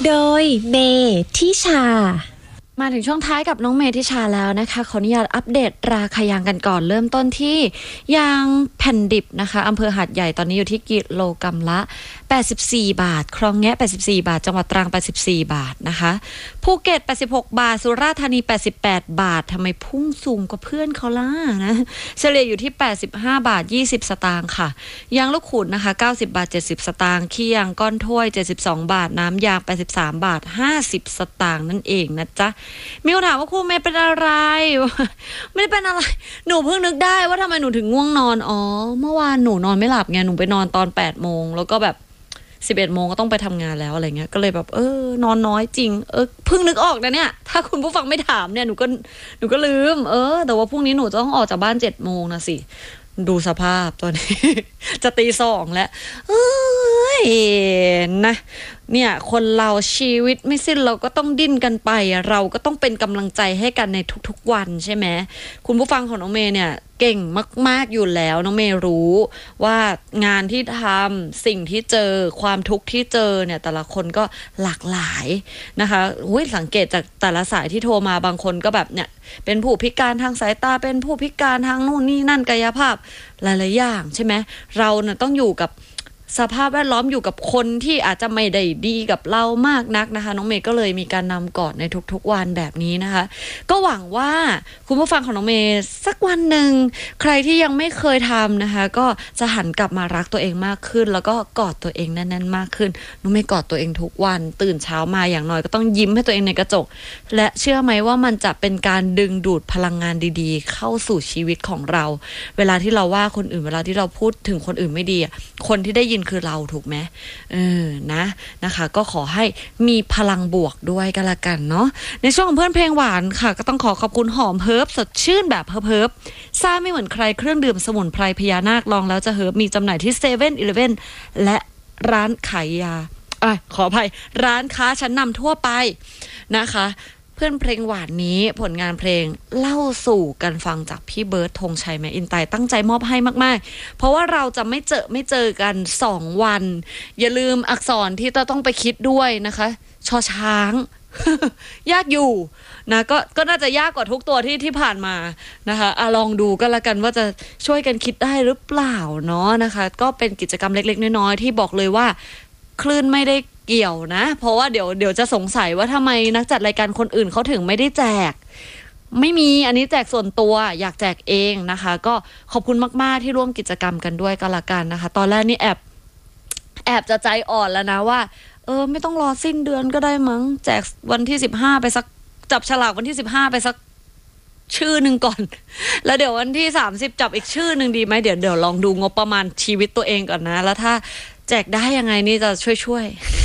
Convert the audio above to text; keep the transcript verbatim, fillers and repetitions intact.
โดยเมทิชามาถึงช่วงท้ายกับน้องเมทิชาแล้วนะคะขออนุญาตอัปเดตราคายางกันก่อนเริ่มต้นที่ยางแผ่นดิบนะคะอำเภอหาดใหญ่ตอนนี้อยู่ที่กิโลกรัมละแปดสิบสี่บาทคลองแงะแปดสิบสี่บาทจังหวัดตรังแปดสิบสี่บาทนะคะภูเก็ตแปดสิบหกบาทสุราษฎร์ธานีแปดสิบแปดบาททำไมพุ่งสูงกว่าเพื่อนเขาล่ะนะเฉลี่ยอยู่ที่แปดสิบห้าบาทยี่สิบสตางค์ค่ะยางลูกขุนนะคะเก้าสิบบาทเจ็ดสิบสตางค์ขี้ยางก้อนถ้วยเจ็ดสิบสองบาทน้ำยางแปดสิบสามบาทห้าสิบสตางค์นั่นเองนะจ๊ะมีคนถามว่าครูเมย์เป็นอะไรไม่ได้เป็นอะไรหนูเพิ่งนึกได้ว่าทำไมหนูถึงง่วงนอนอ๋อเมื่อวานหนูนอนไม่หลับไงหนูไปนอนตอนแปดโมงแล้วก็แบบสิบเอ็ดโมงก็ต้องไปทำงานแล้วอะไรเงี้ยก็เลยแบบเออนอนน้อยจริงเออเพิ่งนึกออกนะเนี่ยถ้าคุณผู้ฟังไม่ถามเนี่ยหนูก็หนูก็ลืมเออแต่ว่าพรุ่งนี้หนูจะต้องออกจากบ้านเจ็ดโมงนะสิดูสภาพตอนนี้ จะตีสองแล้วเอ้ยนะเนี่ยคนเราชีวิตไม่สิ้นเราก็ต้องดิ้นกันไปเราก็ต้องเป็นกำลังใจให้กันในทุกๆวันใช่ไหมคุณผู้ฟังของน้องเมย์เนี่ยเก่งมากๆอยู่แล้วน้องเมย์รู้ว่างานที่ทำสิ่งที่เจอความทุกข์ที่เจอเนี่ยแต่ละคนก็หลากหลายนะคะอุ้ยสังเกตจากแต่ละสายที่โทรมาบางคนก็แบบเนี่ยเป็นผู้พิการทางสายตาเป็นผู้พิการทางนู่นนี่นั่นกายภาพหลายๆอย่างใช่ไหมเราเนี่ยต้องอยู่กับสภาพแวดล้อมอยู่กับคนที่อาจจะไม่ได้ดีกับเรามากนักนะคะน้องเมย์ก็เลยมีการนำกอดในทุกๆวันแบบนี้นะคะก็หวังว่าคุณผู้ฟังของน้องเมย์สักวันหนึ่งใครที่ยังไม่เคยทำนะคะก็จะหันกลับมารักตัวเองมากขึ้นแล้วก็กอดตัวเองแน่นๆมากขึ้นน้องเมย์กอดตัวเองทุกวันตื่นเช้ามาอย่างน้อยก็ต้องยิ้มให้ตัวเองในกระจกและเชื่อไหมว่ามันจะเป็นการดึงดูดพลังงานดีๆเข้าสู่ชีวิตของเราเวลาที่เราว่าคนอื่นเวลาที่เราพูดถึงคนอื่นไม่ดีคนที่ได้ยินคือเราถูกไหมเออนะนะคะก็ขอให้มีพลังบวกด้วยกันละกันเนาะในช่วงของเพื่อนเพลงหวานค่ะก็ต้องขอขอบคุณหอมเฮิร์บสดชื่นแบบเฮิร์บเฮิร์บซ่าไม่เหมือนใครเครื่องดื่มสมุนไพรพญานาคลองแล้วจะเฮิร์บมีจำหน่ายที่เซเว่นอีเลฟเว่นและร้านขายยาอ่ะขออภัยร้านค้าชั้นนำทั่วไปนะคะเพื่อนเพลงหวานนี้ผลงานเพลงเล่าสู่กันฟังจากพี่เบิร์ดธงชัยแม่อินไตตั้งใจมอบให้มากๆเพราะว่าเราจะไม่เจอไม่เจอกันสองวันอย่าลืมอักษรที่เราต้องไปคิดด้วยนะคะชอช้าง ยากอยู่นะก็ก็น่าจะยากกว่าทุกตัวที่ที่ผ่านมานะคะอะลองดูก็แล้วกันว่าจะช่วยกันคิดได้หรือเปล่าเนาะนะคะก็เป็นกิจกรรมเล็กๆน้อยๆที่บอกเลยว่าคลื่นไม่ได้เกี่ยวนะเพราะว่าเดี๋ยวเดี๋ยวจะสงสัยว่าทำไมนักจัดรายการคนอื่นเขาถึงไม่ได้แจกไม่มีอันนี้แจกส่วนตัวอยากแจกเองนะคะก็ขอบคุณมากๆที่ร่วมกิจกรรมกันด้วยก็แล้วกันนะคะตอนแรกนี่แอบแอบจะใจอ่อนแล้วนะว่าเออไม่ต้องรอสิ้นเดือนก็ได้มั้งแจกวันที่สิบห้าไปสักจับฉลากวันที่สิบห้าไปสักชื่อหนึ่งก่อนแล้วเดี๋ยววันที่สามสิบจับอีกชื่อหนึ่งดีไหมเดี๋ยวเดี๋ยวลองดูงบประมาณชีวิตตัวเองก่อนนะแล้วถ้าแจกได้ยังไงนี่จะช่วยๆ